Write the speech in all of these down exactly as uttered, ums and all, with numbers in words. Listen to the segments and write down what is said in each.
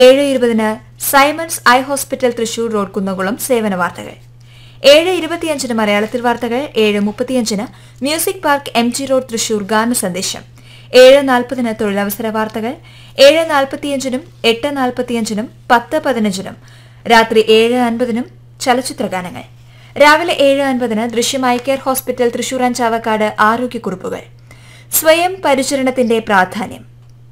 ഏഴ് ഇരുപതിന് Symons eye hospital Thrissur road Kunnamkulam സേവന വാർത്തകൾ. ഏഴ് ഇരുപത്തിയഞ്ചിന് മലയാളത്തിൽ വാർത്തകൾ. ഏഴ് മുപ്പത്തിയഞ്ചിന് music park M G road Thrissur ഗാന സന്ദേശം. ഏഴ് നാൽപ്പതിന് തൊഴിലവസര വാർത്തകൾ. ഏഴ് നാൽപ്പത്തിയഞ്ചിനും എട്ട് നാൽപ്പത്തിയഞ്ചിനും പത്ത് പതിനഞ്ചിനും രാത്രി ഏഴ് അൻപതിനും ചലച്ചിത്രഗാനങ്ങൾ. രാവിലെ ഏഴ് അൻപതിന് ദൃശ്യം eye care hospital Thrissur Chavakkad ആരോഗ്യക്കുറിപ്പുകൾ. സ്വയം പരിചരണത്തിന്റെ പ്രാധാന്യം.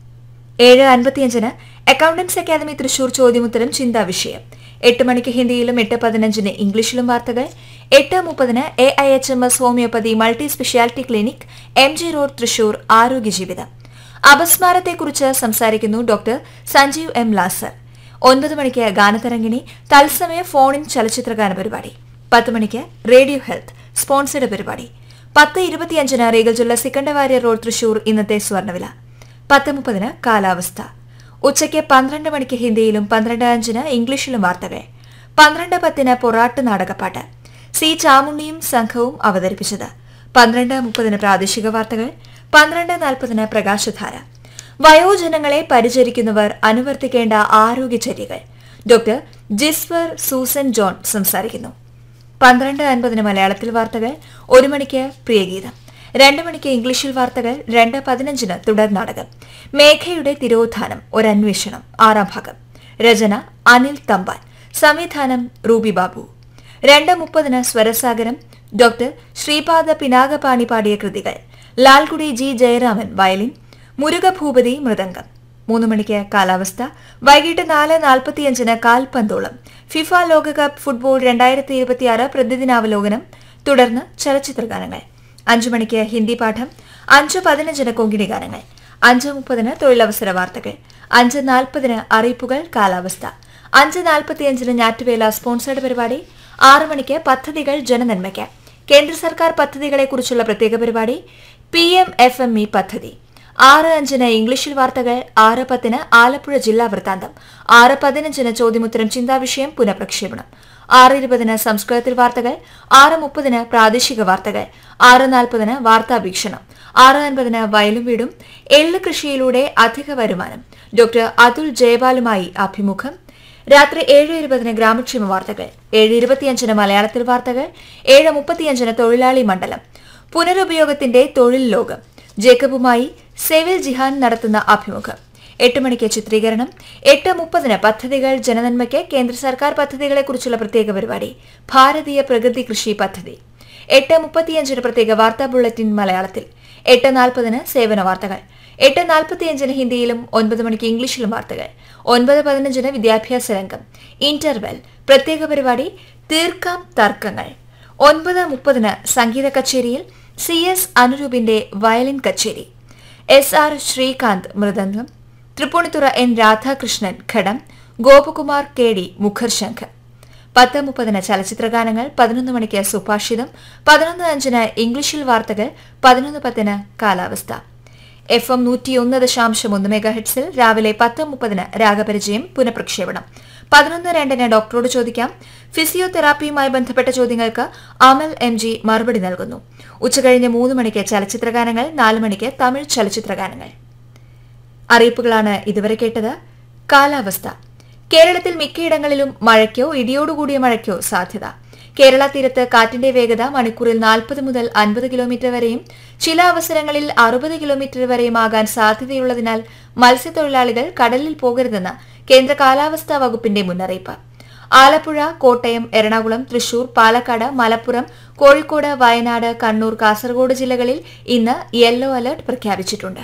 ഏഴ് അൻപത്തിയഞ്ചിന് അക്കൌണ്ടൻസ് അക്കാദമി തൃശൂർ ചോദ്യമുത്തരം ചിന്താ വിഷയം. എട്ട് മണിക്ക് ഹിന്ദിയിലും എട്ട് പതിനഞ്ചിന് ഇംഗ്ലീഷിലും വാർത്തകൾ. എട്ട് മുപ്പതിന് A I H M S homeopathy multi speciality clinic M G road Thrissur ആരോഗ്യജീവിതം. അപസ്മാരത്തെക്കുറിച്ച് സംസാരിക്കുന്നു ഡോക്ടർ സഞ്ജീവ് എം ലാസർ. ഒൻപത് മണിക്ക് ഗാനതരംഗിണി തത്സമയ ഫോണിൻ ചലച്ചിത്രഗാന പരിപാടി. പത്ത് മണിക്ക് റേഡിയോ ഹെൽത്ത് സ്പോൺസർഡ് പരിപാടി. പത്ത് ഇരുപത്തിയഞ്ചിന് റീഗൽ ജ്വല്ല സിക്കണ്ടവാര്യർ റോഡ് തൃശൂർ ഇന്നത്തെ സ്വർണ്ണവില. പത്ത് മുപ്പതിന് കാലാവസ്ഥ. ഉച്ചയ്ക്ക് പന്ത്രണ്ട് മണിക്ക് ഹിന്ദിയിലും പന്ത്രണ്ട് അഞ്ചിന് ഇംഗ്ലീഷിലും വാർത്തകൾ. പന്ത്രണ്ട് പത്തിന് പൊറാട്ട് നാടകപ്പാട്ട് സി ചാമുണ്ണിയും സംഘവും അവതരിപ്പിച്ചത്. പന്ത്രണ്ട് മുപ്പതിന് പ്രാദേശിക വാർത്തകൾ. പന്ത്രണ്ട് നാൽപ്പതിന് പ്രകാശധാര. വയോജനങ്ങളെ പരിചരിക്കുന്നവർ അനുവർത്തിക്കേണ്ട ആരോഗ്യചര്യകൾ. ഡോക്ടർ ജിസ്വർ സൂസൻ ജോൺ സംസാരിക്കുന്നു. പന്ത്രണ്ട് അൻപതിന് മലയാളത്തിൽ വാർത്തകൾ. ഒരു മണിക്ക് പ്രിയഗീതം. രണ്ട് മണിക്ക് ഇംഗ്ലീഷിൽ വാർത്തകൾ. രണ്ട് പതിനഞ്ചിന് തുടർ നാടകം മേഘയുടെ തിരോധാനം ഒരന്വേഷണം ആറാം ഭാഗം. രചന അനിൽ തമ്പാൻ. സംവിധാനം റൂബി ബാബു. രണ്ട് മുപ്പതിന് സ്വരസാഗരം. ഡോക്ടർ ശ്രീപാദ പിനാകപാണി പാടിയ കൃതികൾ. ലാൽകുടി ജി ജയരാമൻ വയലിൻ. മുരുകഭൂപതി മൃദംഗം. മൂന്ന് മണിക്ക് കാലാവസ്ഥ. വൈകിട്ട് നാല് നാൽപ്പത്തിയഞ്ചിന് കാൽപന്തോളം. ഫിഫ ലോകകപ്പ് ഫുട്ബോൾ രണ്ടായിരത്തി ഇരുപത്തിയാറ് പ്രതിദിനാവലോകനം. തുടർന്ന് ചലച്ചിത്രഗാനങ്ങൾ. അഞ്ചു മണിക്ക് ഹിന്ദി പാഠം. അഞ്ച് പതിനഞ്ചിന് കൊങ്കിണി ഗാനങ്ങൾ. അഞ്ച് മുപ്പതിന് തൊഴിലവസര വാർത്തകൾ. അഞ്ച് നാൽപ്പതിന് അറിയിപ്പുകൾ കാലാവസ്ഥ. അഞ്ച് നാൽപ്പത്തിയഞ്ചിന് ഞാറ്റുവേല സ്പോൺസേഡ് പരിപാടി. ആറ് മണിക്ക് പദ്ധതികൾ ജനനന്മയ്ക്ക് കേന്ദ്ര സർക്കാർ പദ്ധതികളെക്കുറിച്ചുള്ള പ്രത്യേക പരിപാടി P M F M E പദ്ധതി. ആറ് അഞ്ചിന് ഇംഗ്ലീഷിൽ വാർത്തകൾ. ആറ് പത്തിന് ആലപ്പുഴ ജില്ലാ വൃത്താന്തം. ആറ് പതിനഞ്ചിന് ചോദ്യമുത്തരം ചിന്താവിഷയം പുനഃപ്രക്ഷേപണം. ആറ് ഇരുപതിന് സംസ്കൃതത്തിൽ വാർത്തകൾ. ആറ് മുപ്പതിന് പ്രാദേശിക വാർത്തകൾ. ആറ് നാൽപ്പതിന് വാർത്താവീക്ഷണം. ആറ് അൻപതിന് വയലും വീടും. എള്ള് കൃഷിയിലൂടെ അധിക വരുമാനം. ഡോക്ടർ അതുൽ ജയപാലുമായി അഭിമുഖം. രാത്രി ഏഴ് ഇരുപതിന് ഗ്രാമക്ഷേമ വാർത്തകൾ. ഏഴ് ഇരുപത്തിയഞ്ചിന് മലയാളത്തിൽ വാർത്തകൾ. ഏഴ് മുപ്പത്തിയഞ്ചിന് തൊഴിലാളി മണ്ഡലം. പുനരുപയോഗത്തിന്റെ തൊഴിൽ ലോകം ജേക്കബുമായി സെവിൽ ജിഹാൻ നടത്തുന്ന അഭിമുഖം. എട്ട് മണിക്ക് ചിത്രീകരണം. എട്ട് മുപ്പതിന് പദ്ധതികൾ ജനനന്മയ്ക്ക് കേന്ദ്ര സർക്കാർ പദ്ധതികളെക്കുറിച്ചുള്ള പ്രത്യേക പരിപാടി ഭാരതീയ പ്രകൃതി കൃഷി പദ്ധതി. എട്ട് മുപ്പത്തിയഞ്ചിന് പ്രത്യേക വാർത്താ ബുള്ളറ്റിൻ മലയാളത്തിൽ. എട്ട് നാൽപ്പതിന് സേവന വാർത്തകൾ. എട്ട് നാൽപ്പത്തിയഞ്ചിന് ഹിന്ദിയിലും ഒൻപത് മണിക്ക് ഇംഗ്ലീഷിലും വാർത്തകൾ. ഒൻപത് പതിനഞ്ചിന് വിദ്യാഭ്യാസ രംഗം ഇന്റർവെൽ പ്രത്യേക പരിപാടി തീർക്കാം തർക്കങ്ങൾ. ഒൻപത് മുപ്പതിന് സംഗീത കച്ചേരിയിൽ സി എസ് അനുരൂപിന്റെ വയലിൻ കച്ചേരി. S R Srikanth mridangam. Tripunithura N Radhakrishnan ഘടം. Gopakumar K D മുഖർശംഖ്. പത്ത് മുപ്പതിന് ചലച്ചിത്രഗാനങ്ങൾ. പതിനൊന്ന് മണിക്ക് സുഭാഷിതം. പതിനൊന്ന് അഞ്ചിന് ഇംഗ്ലീഷിൽ വാർത്തകൾ. പതിനൊന്ന് പത്തിന് കാലാവസ്ഥ. എഫ് എം നൂറ്റിയൊന്ന് ദശാംശം ഒന്ന് മെഗാ ഹെഡ്സിൽ രാവിലെ പത്ത് മുപ്പതിന് രാഗപരിചയം പുനഃപ്രക്ഷേപണം. പതിനൊന്ന് രണ്ടിന് ഡോക്ടറോട് ചോദിക്കാം. ഫിസിയോതെറാപ്പിയുമായി ബന്ധപ്പെട്ട ചോദ്യങ്ങൾക്ക് അമൽ എം ജി മറുപടി നൽകുന്നു. ഉച്ചകഴിഞ്ഞ് മൂന്ന് മണിക്ക് ചലച്ചിത്രഗാനങ്ങൾ. നാല് മണിക്ക് തമിഴ് ചലച്ചിത്രഗാനങ്ങൾ. അറിയിപ്പുകളാണ് ഇതുവരെ കേട്ടത്. കാലാവസ്ഥ. കേരളത്തിൽ മിക്കയിടങ്ങളിലും മഴയ്ക്കോ ഇടിയോടുകൂടിയ മഴയ്ക്കോ സാധ്യത. കേരള തീരത്ത് കാറ്റിന്റെ വേഗത മണിക്കൂറിൽ നാൽപ്പത് മുതൽ അൻപത് കിലോമീറ്റർ വരെയും ചില അവസരങ്ങളിൽ അറുപത് കിലോമീറ്റർ വരെയുമാകാൻ സാധ്യതയുള്ളതിനാൽ മത്സ്യത്തൊഴിലാളികൾ കടലിൽ പോകരുതെന്ന് കേന്ദ്ര കാലാവസ്ഥാ വകുപ്പിന്റെ മുന്നറിയിപ്പ്. ആലപ്പുഴ, കോട്ടയം, എറണാകുളം, തൃശൂർ, പാലക്കാട്, മലപ്പുറം, കോഴിക്കോട്, വയനാട്, കണ്ണൂർ, കാസർഗോഡ് ജില്ലകളിൽ ഇന്ന് യെല്ലോ അലർട്ട് പ്രഖ്യാപിച്ചിട്ടുണ്ട്.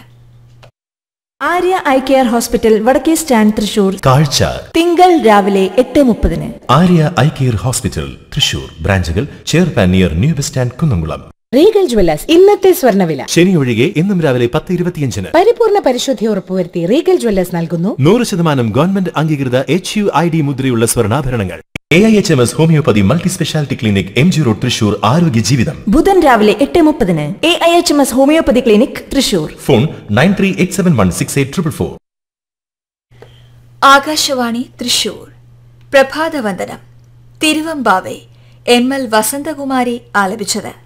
ആര്യ ഐ കെയർ ഹോസ്പിറ്റൽ വടക്കേ സ്റ്റാൻഡ് തൃശൂർ. കാഴ്ച തിങ്കൾ രാവിലെ എട്ട് മുപ്പതിന്. Arya eye care hospital Thrissur ബ്രാഞ്ചുകൾ ചെയർപാൻ near new bus stand Kunnamkulam. Regal Jewellers ഇന്നത്തെ സ്വർണ്ണവില. ശനി ഒഴികെ ഇന്നും രാവിലെ പത്ത് ഇരുപത്തിയഞ്ചിന് പരിപൂർണ പരിശുദ്ധി ഉറപ്പുവരുത്തി റീഗൽ ജ്വല്ലേഴ്സ് നൽകുന്നു നൂറ് ശതമാനം ഗവൺമെന്റ് അംഗീകൃത എച്ച് യു ഐ ഡി മുദ്രയുള്ള സ്വർണ്ണാഭരണങ്ങൾ. A I H M S homeopathy multi speciality clinic M G road Thrissur ആരോഗ്യ ജീവിതം. ബുധൻ രാവിലെ എട്ട് മുപ്പതിന് A I H M S homeopathy clinic Thrissur. Phone nine three eight seven one six eight triple four. Akashvani Thrissur. പ്രഭാതവന്ദനം. തിരുവമ്പാവെ M L Vasanthakumari ആലപിച്ചത്.